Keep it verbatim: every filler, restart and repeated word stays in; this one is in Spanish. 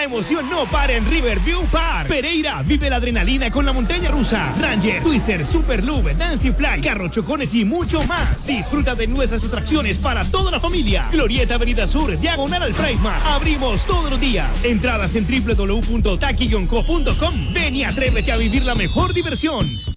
La emoción no para en Riverview Park. Pereira, vive la adrenalina con la montaña rusa, Ranger, Twister, Super Loop, Dancing Fly, carro chocones y mucho más. Disfruta de nuestras atracciones para toda la familia. Glorieta Avenida Sur, diagonal al Freigmar. Abrimos todos los días. Entradas en w w w punto taki guion co punto com. Ven y atrévete a vivir la mejor diversión.